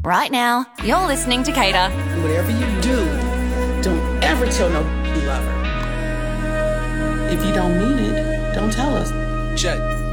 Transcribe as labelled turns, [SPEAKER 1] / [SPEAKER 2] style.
[SPEAKER 1] Right now, you're listening to Cater.
[SPEAKER 2] And whatever you do, don't ever tell no you love her. If you don't mean it, don't tell us.
[SPEAKER 3] Check.